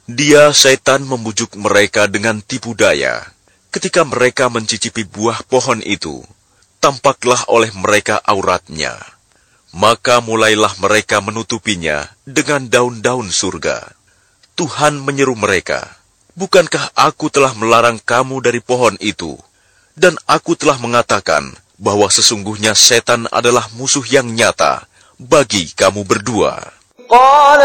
Dia, setan, membujuk mereka dengan tipu daya. Ketika mereka mencicipi buah pohon itu, tampaklah oleh mereka auratnya. Maka mulailah mereka menutupinya dengan daun-daun surga. Tuhan menyeru mereka, "Bukankah aku telah melarang kamu dari pohon itu? Dan aku telah mengatakan bahwa sesungguhnya setan adalah musuh yang nyata bagi kamu berdua." قال